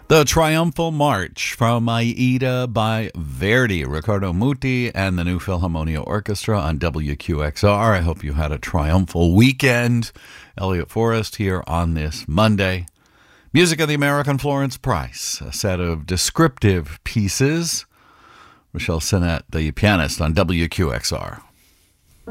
The Triumphal March from Aida by Verdi, Riccardo Muti, and the New Philharmonia Orchestra on WQXR. I hope you had a triumphal weekend. Elliot Forrest here on this Monday. Music of the American Florence Price, a set of descriptive pieces. Michelle Sinnett, the pianist on WQXR.